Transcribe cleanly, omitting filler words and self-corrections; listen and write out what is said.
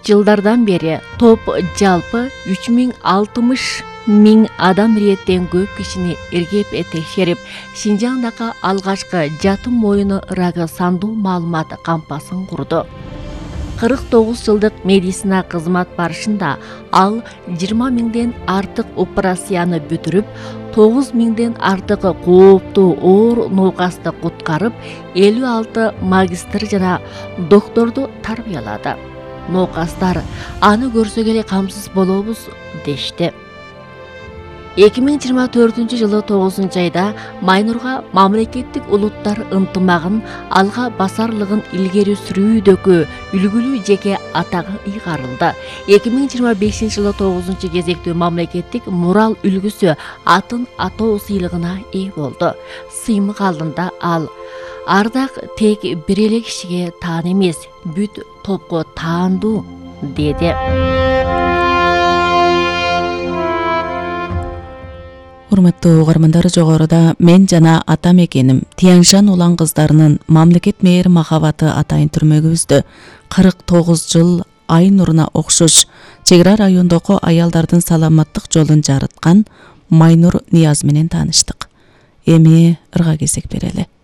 жылдардан бери топ жалпы 3060 миң адам иреттен көп кишини иргеп текшерип, Шинжаңдагы алгачкы жатым моюну ырагы сандуу маалымат кампасын курду. 49 жылдык медицина кызмат барышында ал 20 миңден артык операцияны бүтүрүп, 9 миңден артык кооптуу оор нокасты куткарып, 56 магистр жана докторду тарбиялады. Нокастар аны көрсө эле камсыз болобуз дешти. 2024 жылы 9 айда Майнурга мамлекеттик улуттар ынтымагын алга басарлыгын илгери сүрүүдөгү үлгүлүү жеке атагы ыйгарылды. 2025 жылы 9 кезектүү мамлекеттик мурал үлгүсү атын атоо сыйлыгына ээ болду. Сыймык алдында ал ардак тек бир эле кишиге таан эмес, бүт топко таандуу деди. Урматтуу угармандар, жогоруда мен жана атам экеним Тяньшан улан кыздарынын мамлекет мээр махабаты атайын түрмөгүбүздө 49 жыл ай нуруна окшош чек ара райондогу аялдардын саламаттык жолун жарыткан Майнур Нияз менен тааныштык. Эми ырга кезек берели.